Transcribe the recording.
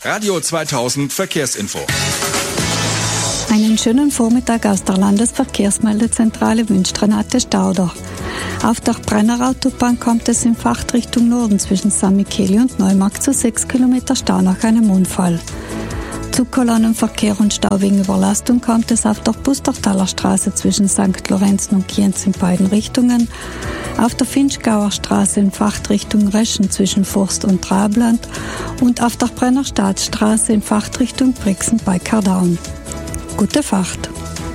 Radio 2000 Verkehrsinfo. Einen schönen Vormittag aus der Landesverkehrsmeldezentrale wünscht Renate Stauder. Auf der Brennerautobahn kommt es in Fahrtrichtung Norden zwischen St. Micheli und Neumarkt zu 6 Kilometer Stau nach einem Unfall. Zu Kolonnenverkehr und Stau wegen Überlastung kommt es auf der Bustertaler Straße zwischen St. Lorenzen und Kienz in beiden Richtungen, auf der Finchgauer Straße in Fahrtrichtung Reschen zwischen Forst und Trabland und auf der Brennerstadtstraße in Fahrtrichtung Brixen bei Kardaun. Gute Fahrt!